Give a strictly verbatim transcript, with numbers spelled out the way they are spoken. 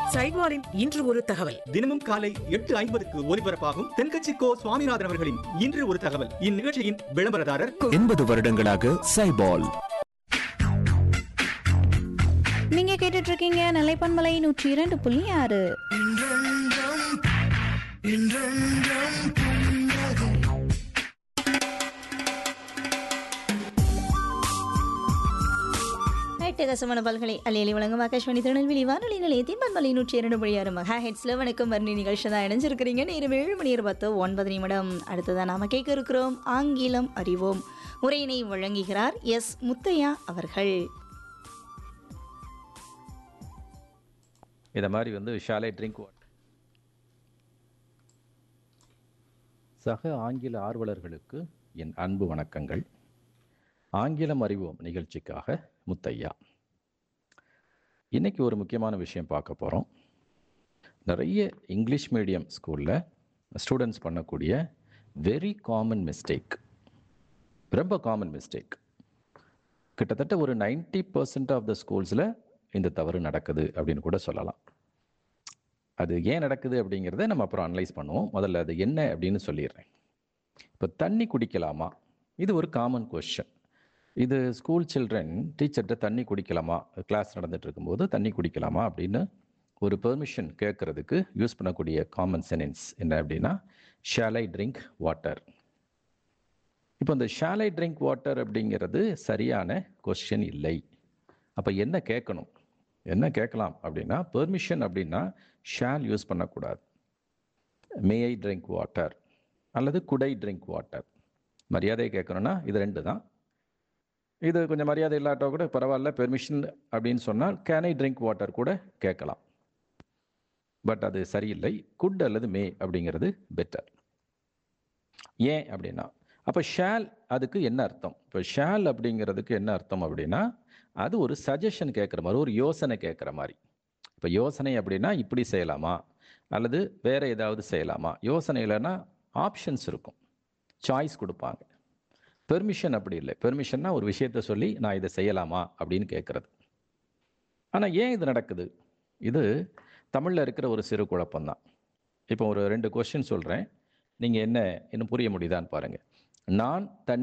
சைட்வாரின் இன்று ஒரு தகவல். தினமும் காலை எட்டு ஐம்பதுக்கு ஒலிபரப்பாகும் தென்கட்சி கோ சுவாமிநாதன் அவர்களின் இன்று ஒரு தகவல். இந்நிகழ்ச்சியின் விளம்பரதாரர் எண்பது வருடங்களாக சைபால். நீங்க கேட்டுட்டு இருக்கீங்க நிலைப்பன்மலை நூற்றி இரண்டு புள்ளி ஆறு. எட்டகசமான பல்கலை அலையலி வழங்கும் ஆகாஷ்வாணி திருநெல்வேலி வானொலி நிலையத்தின் பன்மலை நூற்றி இரண்டு புள்ளி ஆறு மகா ஹெட்ஸ்ல வணக்கம் வர்ணி நிகழ்ச்சி தான் இணைஞ்சிருக்கிறீங்க. நேரம் ஏழு மணி இருபத்து ஒன்பது நிமிடம். அடுத்ததான் நாம கேட்க இருக்கிறோம் ஆங்கிலம் அறிவோம். உரையினை வழங்குகிறார் எஸ் முத்தையா அவர்கள். இதை மாதிரி வந்து ஷாலே ட்ரிங்க் வாட்டர். சக ஆங்கில ஆர்வலர்களுக்கு என் அன்பு வணக்கங்கள். ஆங்கிலம் அறிவோம் நிகழ்ச்சிக்காக முத்தையா. இன்னைக்கு ஒரு முக்கியமான விஷயம் பார்க்க போகிறோம். நிறைய இங்கிலீஷ் மீடியம் ஸ்கூலில் ஸ்டூடெண்ட்ஸ் பண்ணக்கூடிய வெரி காமன் மிஸ்டேக், ரொம்ப காமன் மிஸ்டேக். கிட்டத்தட்ட ஒரு நைன்டி பர்சன்ட் ஆஃப் த ஸ்கூல்ஸில் இந்த தவறு நடக்குது அப்படின்னு கூட சொல்லலாம். அது ஏன் நடக்குது அப்படிங்கிறத நம்ம அப்புறம் அனலைஸ் பண்ணுவோம். முதல்ல அது என்ன அப்படின்னு சொல்லிடுறேன். இப்போ தண்ணி குடிக்கலாமா? இது ஒரு காமன் கொஸ்டின். இது ஸ்கூல் சில்ட்ரன் டீச்சர்கிட்ட தண்ணி குடிக்கலாமா, கிளாஸ் நடந்துட்டு இருக்கும்போது தண்ணி குடிக்கலாமா அப்படின்னு ஒரு பெர்மிஷன் கேட்கறதுக்கு யூஸ் பண்ணக்கூடிய காமன் சென்டென்ஸ் என்ன அப்படின்னா, ஷால் ஐ ட்ரிங்க் வாட்டர். இப்போ இந்த ஷால் ஐ ட்ரிங்க் வாட்டர் அப்படிங்கிறது சரியான கொஸ்டின் இல்லை. அப்போ என்ன கேட்கணும், என்ன கேட்கலாம் அப்படின்னா, பெர்மிஷன் அப்படின்னா ஷால் யூஸ் பண்ணக்கூடாது. மே ஐ ட்ரிங்க் வாட்டர் அல்லது குட் ஐ ட்ரிங்க் வாட்டர். மரியாதை கேட்கணும்னா இது ரெண்டு தான். இது கொஞ்சம் மரியாதை இல்லாட்டோ கூட பரவாயில்ல, பெர்மிஷன் அப்படின்னு சொன்னால் கேன் ஐ ட்ரிங்க் வாட்டர் கூட கேட்கலாம். பட் அது சரியில்லை. குட் அல்லது மே அப்படிங்கிறது பெட்டர். ஏன் அப்படின்னா, அப்போ ஷால் அதுக்கு என்ன அர்த்தம்? இப்போ ஷால் அப்படிங்கிறதுக்கு என்ன அர்த்தம் அப்படின்னா, அது ஒரு சஜஷன் கேட்குற மாதிரி, ஒரு யோசனை கேட்குற மாதிரி. இப்போ யோசனை அப்படின்னா இப்படி செய்யலாமா அல்லது வேற ஏதாவது செய்யலாமா. யோசனை இல்லைன்னா ஆப்ஷன்ஸ் இருக்கும், சாய்ஸ் கொடுப்பாங்க. பெர்மிஷன் அப்படி இல்லை. பெர்மிஷன்னா ஒரு விஷயத்த சொல்லி நான் இதை செய்யலாமா அப்படின்னு கேட்குறது. ஆனால் ஏன் இது நடக்குது? இது தமிழில் இருக்கிற ஒரு சிறு குழப்பம்தான். இப்போ ஒரு ரெண்டு கொஸ்டின் சொல்கிறேன், நீங்கள் என்ன இன்னும் புரிய முடியுதான்னு பாருங்கள். நான் தண்ணி